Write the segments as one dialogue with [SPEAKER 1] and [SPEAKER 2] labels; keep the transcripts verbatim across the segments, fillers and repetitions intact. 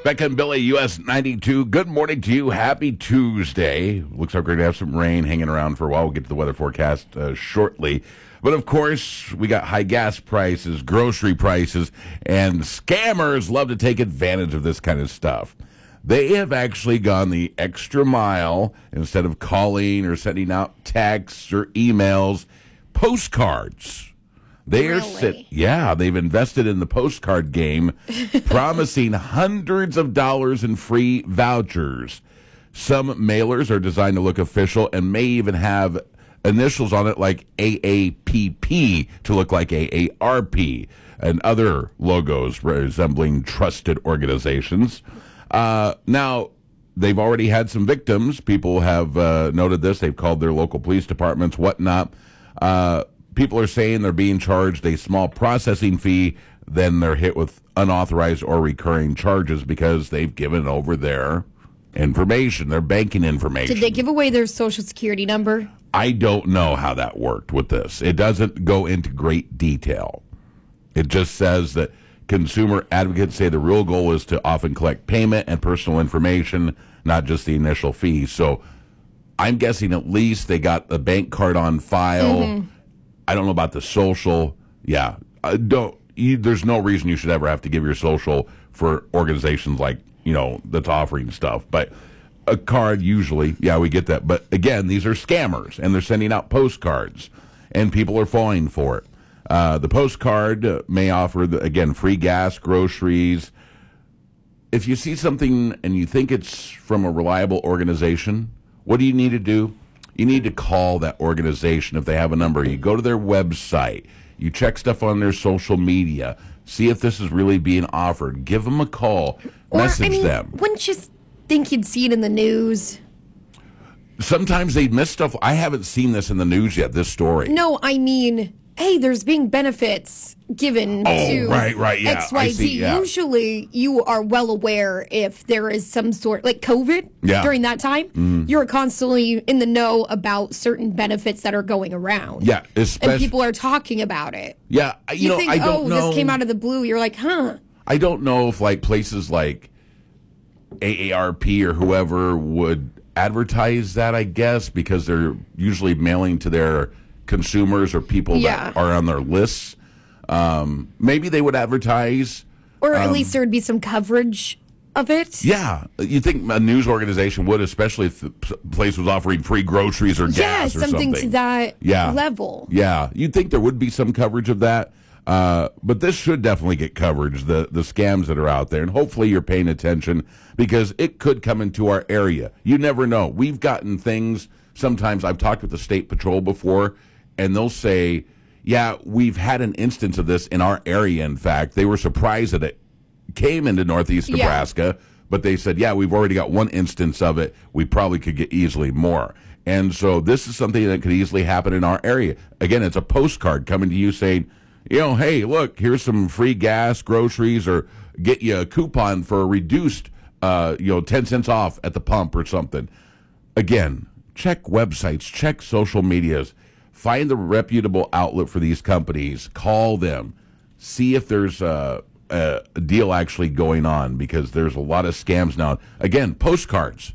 [SPEAKER 1] Becca and Billy, U S ninety-two. Good morning to you. Happy Tuesday. Looks like we're going to have some rain hanging around for a while. We'll get to the weather forecast uh, shortly. But, of course, we got high gas prices, grocery prices, and scammers love to take advantage of this kind of stuff. They have actually gone the extra mile. Instead of calling or sending out texts or emails, postcards. They are
[SPEAKER 2] Really?
[SPEAKER 1] sit, yeah, they've invested in the postcard game, promising hundreds of dollars in free vouchers. Some mailers are designed to look official and may even have initials on it like A A P P to look like A A R P and other logos resembling trusted organizations. Uh, now, they've already had some victims. People have uh, noted this. They've called their local police departments, whatnot. Uh People are saying they're being charged a small processing fee, then they're hit with unauthorized or recurring charges because they've given over their information, their banking information.
[SPEAKER 2] Did they give away their social security number?
[SPEAKER 1] I don't know how that worked with this. It doesn't go into great detail. It just says that consumer advocates say the real goal is to often collect payment and personal information, not just the initial fee. So I'm guessing at least they got the bank card on file. Mm-hmm. I don't know about the social. Yeah, uh, don't. You, there's no reason you should ever have to give your social for organizations like, you know, that's offering stuff. But a card usually, yeah, we get that. But again, these are scammers, and they're sending out postcards, and people are falling for it. Uh, the postcard uh, may offer, the, again, free gas, groceries. If you see something and you think it's from a reliable organization, what do you need to do? You need to call that organization if they have a number. You go to their website. You check stuff on their social media. See if this is really being offered. Give them a call.
[SPEAKER 2] Or,
[SPEAKER 1] Message
[SPEAKER 2] I mean,
[SPEAKER 1] them.
[SPEAKER 2] Wouldn't you think you'd see it in the news?
[SPEAKER 1] Sometimes they miss stuff. I haven't seen this in the news yet, this story.
[SPEAKER 2] No, I mean, hey, there's being benefits given
[SPEAKER 1] oh,
[SPEAKER 2] to
[SPEAKER 1] right, right, yeah,
[SPEAKER 2] X Y Z.
[SPEAKER 1] I see, yeah.
[SPEAKER 2] Usually you are well aware if there is some sort, like COVID
[SPEAKER 1] yeah.
[SPEAKER 2] during that time, mm-hmm. you're constantly in the know about certain benefits that are going around.
[SPEAKER 1] Yeah, especially.
[SPEAKER 2] And people are talking about it.
[SPEAKER 1] Yeah, you,
[SPEAKER 2] you
[SPEAKER 1] know,
[SPEAKER 2] think,
[SPEAKER 1] I don't
[SPEAKER 2] oh,
[SPEAKER 1] know.
[SPEAKER 2] this came out of the blue. You're like, huh.
[SPEAKER 1] I don't know if like places like A A R P or whoever would advertise that, I guess, because they're usually mailing to their consumers or people
[SPEAKER 2] yeah.
[SPEAKER 1] that are on their lists. Um, maybe they would advertise.
[SPEAKER 2] Or at
[SPEAKER 1] um,
[SPEAKER 2] least there would be some coverage of it.
[SPEAKER 1] Yeah. You think a news organization would, especially if the place was offering free groceries or gas
[SPEAKER 2] yeah,
[SPEAKER 1] or
[SPEAKER 2] something.
[SPEAKER 1] something.
[SPEAKER 2] to that
[SPEAKER 1] yeah.
[SPEAKER 2] level.
[SPEAKER 1] Yeah. You'd think there would be some coverage of that. Uh, but this should definitely get coverage, the, the scams that are out there. And hopefully you're paying attention because it could come into our area. You never know. We've gotten things, sometimes I've talked with the State Patrol before, and they'll say, yeah, we've had an instance of this in our area, in fact. They were surprised that it came into northeast Nebraska, yeah. but they said, yeah, we've already got one instance of it. We probably could get easily more. And so this is something that could easily happen in our area. Again, it's a postcard coming to you saying, you know, hey, look, here's some free gas, groceries, or get you a coupon for a reduced, uh, you know, ten cents off at the pump or something. Again, check websites, check social medias. Find the reputable outlet for these companies. Call them. See if there's a, a deal actually going on because there's a lot of scams now. Again, postcards.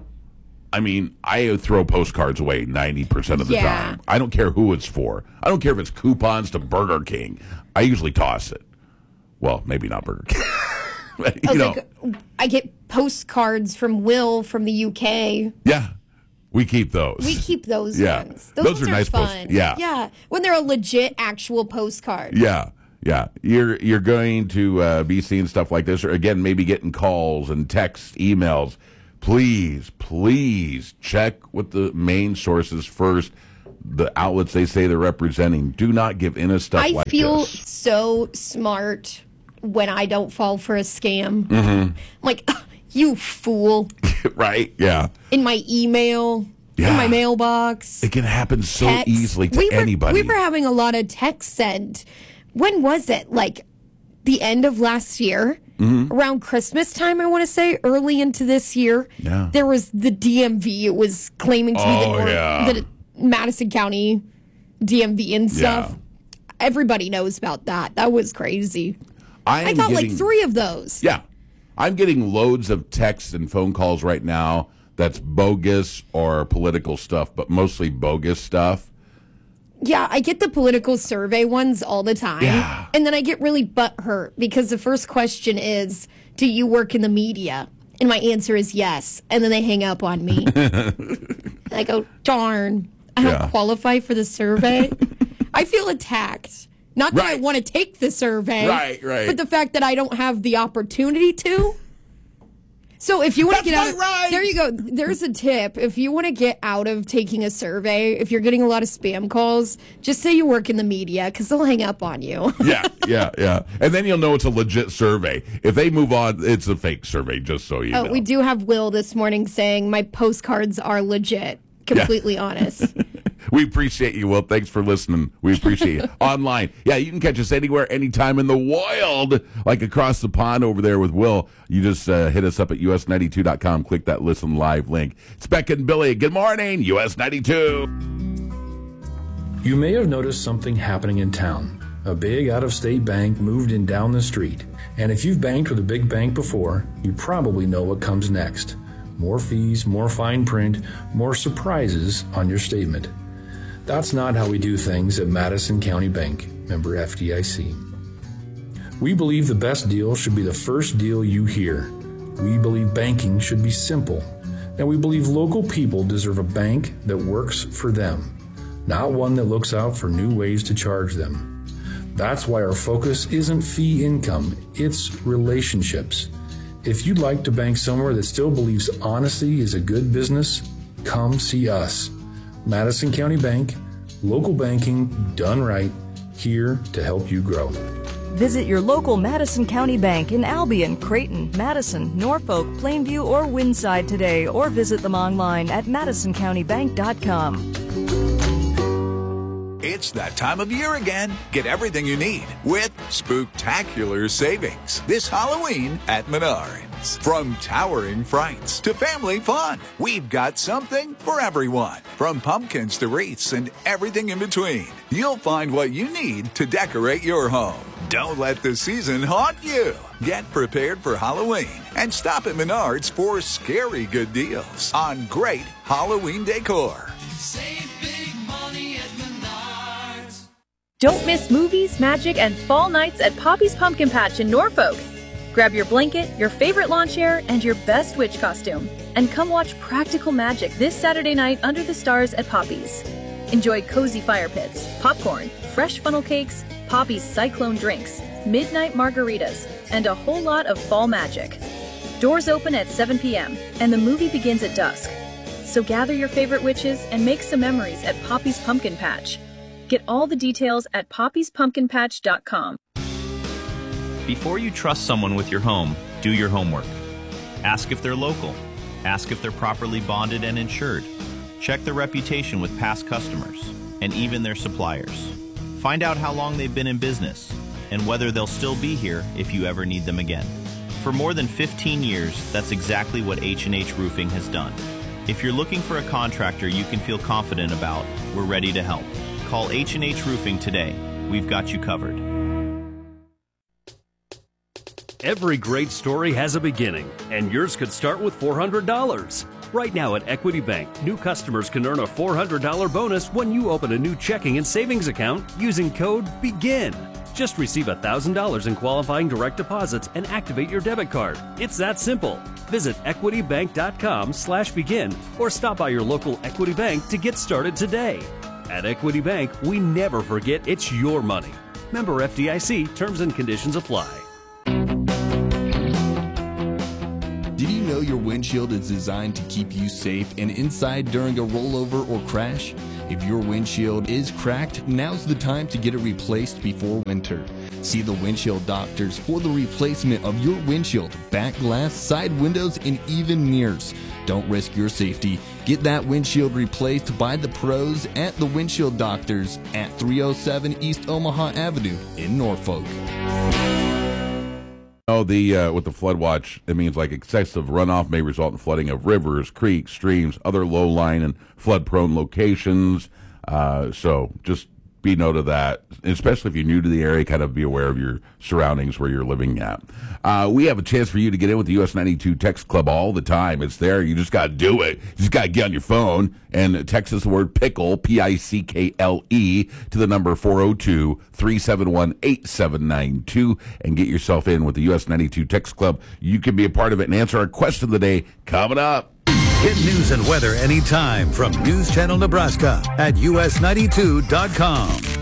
[SPEAKER 1] I mean, I throw postcards away ninety percent of the
[SPEAKER 2] yeah.
[SPEAKER 1] time. I don't care who it's for. I don't care if it's coupons to Burger King. I usually toss it. Well, maybe not Burger King. but, you
[SPEAKER 2] I,
[SPEAKER 1] know.
[SPEAKER 2] like, I get postcards from Will from the U K.
[SPEAKER 1] Yeah. We keep those.
[SPEAKER 2] We keep those
[SPEAKER 1] yeah.
[SPEAKER 2] ones. Those,
[SPEAKER 1] those
[SPEAKER 2] ones
[SPEAKER 1] are,
[SPEAKER 2] are
[SPEAKER 1] nice
[SPEAKER 2] fun.
[SPEAKER 1] posts. Yeah.
[SPEAKER 2] Yeah. When they're a legit actual postcard.
[SPEAKER 1] Yeah. Yeah. You're you're going to uh, be seeing stuff like this, or again, maybe getting calls and texts, emails. Please, please check with the main sources first. The outlets they say they're representing. Do not give in a stuff
[SPEAKER 2] I
[SPEAKER 1] like this.
[SPEAKER 2] I feel so smart when I don't fall for a scam.
[SPEAKER 1] Mm-hmm.
[SPEAKER 2] I'm like, you fool.
[SPEAKER 1] Right? Yeah.
[SPEAKER 2] In my email,
[SPEAKER 1] yeah.
[SPEAKER 2] in my mailbox.
[SPEAKER 1] It can happen so
[SPEAKER 2] text.
[SPEAKER 1] easily to
[SPEAKER 2] we were,
[SPEAKER 1] anybody.
[SPEAKER 2] We were having a lot of text sent. When was it? Like the end of last year? Mm-hmm. Around Christmas time, I want to say, early into this year.
[SPEAKER 1] Yeah.
[SPEAKER 2] There was the D M V. It was claiming to
[SPEAKER 1] oh,
[SPEAKER 2] be the, North,
[SPEAKER 1] yeah.
[SPEAKER 2] the Madison County D M V and stuff.
[SPEAKER 1] Yeah.
[SPEAKER 2] Everybody knows about that. That was crazy.
[SPEAKER 1] I,
[SPEAKER 2] I got
[SPEAKER 1] getting,
[SPEAKER 2] like three of those.
[SPEAKER 1] Yeah. I'm getting loads of texts and phone calls right now that's bogus or political stuff, but mostly bogus stuff.
[SPEAKER 2] Yeah, I get the political survey ones all the time.
[SPEAKER 1] Yeah.
[SPEAKER 2] And then I get really butthurt because the first question is, do you work in the media? And my answer is yes. And then they hang up on me. I go, darn, I don't
[SPEAKER 1] Yeah.
[SPEAKER 2] qualify for the survey. I feel attacked. Not that I
[SPEAKER 1] Right.
[SPEAKER 2] want to take the survey.
[SPEAKER 1] Right, right.
[SPEAKER 2] But the fact that I don't have the opportunity to. So if you want to
[SPEAKER 1] That's
[SPEAKER 2] get out
[SPEAKER 1] my
[SPEAKER 2] of,
[SPEAKER 1] right.
[SPEAKER 2] there you go. There's a tip. If you want to get out of taking a survey, if you're getting a lot of spam calls, just say you work in the media because they'll hang up on you.
[SPEAKER 1] Yeah, yeah, yeah. And then you'll know it's a legit survey. If they move on, it's a fake survey, just so you
[SPEAKER 2] Oh,
[SPEAKER 1] know.
[SPEAKER 2] we do have Will this morning saying my postcards are legit. Completely honest.
[SPEAKER 1] We appreciate you, Will. Thanks for listening. We appreciate you. Online. Yeah, you can catch us anywhere, anytime in the world, like across the pond over there with Will. You just uh, hit us up at U S ninety-two dot com. Click that listen live link. It's Beck and Billy. Good morning, U S ninety-two.
[SPEAKER 3] You may have noticed something happening in town. A big out-of-state bank moved in down the street. And if you've banked with a big bank before, you probably know what comes next. More fees, more fine print, more surprises on your statement. That's not how we do things at Madison County Bank, member F D I C. We believe the best deal should be the first deal you hear. We believe banking should be simple. And we believe local people deserve a bank that works for them, not one that looks out for new ways to charge them. That's why our focus isn't fee income, it's relationships. If you'd like to bank somewhere that still believes honesty is a good business, come see us. Madison County Bank, local banking done right, here to help you grow.
[SPEAKER 4] Visit your local Madison County Bank in Albion, Creighton, Madison, Norfolk, Plainview, or Windside today, or visit them online at madison county bank dot com.
[SPEAKER 5] It's that time of year again. Get everything you need with spooktacular savings this Halloween at Menards. From towering frights to family fun, we've got something for everyone. From pumpkins to wreaths and everything in between, you'll find what you need to decorate your home. Don't let the season haunt you. Get prepared for Halloween and stop at Menards for scary good deals on great Halloween decor.
[SPEAKER 6] Save big money at Menards.
[SPEAKER 7] Don't miss movies, magic, and fall nights at Poppy's Pumpkin Patch in Norfolk. Grab your blanket, your favorite lawn chair, and your best witch costume, and come watch practical magic this Saturday night under the stars at Poppy's. Enjoy cozy fire pits, popcorn, fresh funnel cakes, Poppy's Cyclone drinks, midnight margaritas, and a whole lot of fall magic. Doors open at seven p.m., and the movie begins at dusk. So gather your favorite witches and make some memories at Poppy's Pumpkin Patch. Get all the details at poppies pumpkin patch dot com.
[SPEAKER 8] Before you trust someone with your home, do your homework. Ask if they're local. Ask if they're properly bonded and insured. Check their reputation with past customers and even their suppliers. Find out how long they've been in business and whether they'll still be here if you ever need them again. For more than fifteen years, that's exactly what H and H Roofing has done. If you're looking for a contractor you can feel confident about, we're ready to help. Call H and H Roofing today. We've got you covered.
[SPEAKER 9] Every great story has a beginning, and yours could start with four hundred dollars. Right now at Equity Bank, new customers can earn a four hundred dollars bonus when you open a new checking and savings account using code BEGIN. Just receive one thousand dollars in qualifying direct deposits and activate your debit card. It's that simple. Visit equity bank dot com slash begin or stop by your local Equity Bank to get started today. At Equity Bank, we never forget it's your money. Member F D I C, terms and conditions apply.
[SPEAKER 10] Did you know your windshield is designed to keep you safe and inside during a rollover or crash? If your windshield is cracked, now's the time to get it replaced before winter. See the windshield doctors for the replacement of your windshield, back glass, side windows, and even mirrors. Don't risk your safety. Get that windshield replaced by the pros at the Windshield Doctors at three oh seven East Omaha Avenue in Norfolk.
[SPEAKER 1] Oh, the uh, with the flood watch, it means like excessive runoff may result in flooding of rivers, creeks, streams, other low-lying and flood-prone locations. Uh, so just be note of that, especially if you're new to the area, kind of be aware of your surroundings where you're living at. Uh, we have a chance for you to get in with the U S ninety-two Text Club all the time. It's there. You just got to do it. You just got to get on your phone and text us the word pickle, P I C K L E, to the number four oh two, three seven one, eight seven nine two and get yourself in with the U S ninety-two Text Club. You can be a part of it and answer our question of the day coming up.
[SPEAKER 11] Get news and weather anytime from News Channel Nebraska at U S ninety-two dot com.